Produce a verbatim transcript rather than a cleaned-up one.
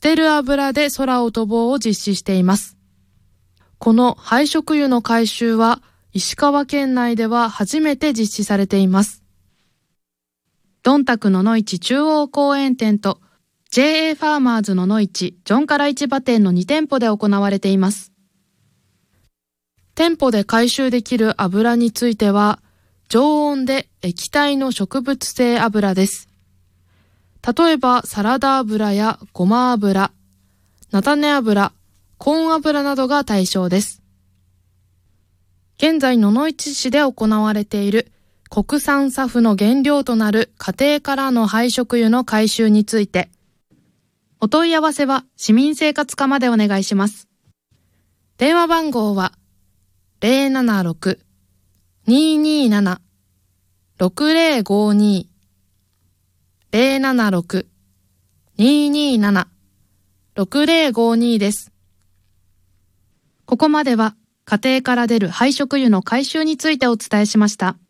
てる油で空を飛ぼうを実施しています。この廃食油の回収は石川県内では初めて実施されています。ドンタクのの市中央公園店と ジェーエー ファーマーズのの市ジョンカラ市場店のに店舗で行われています。店舗で回収できる油については、常温で液体の植物性油です。例えばサラダ油やごま油、菜種油、コーン油などが対象です。現在野々市市で行われている国産サフの原料となる家庭からの廃食油の回収について、お問い合わせは市民生活課までお願いします。電話番号は ゼロななろく にーにーなな ろくゼロごに ゼロななろく にーにーなな ろくゼロごに です。ここまでは家庭から出る廃食油の回収についてお伝えしました。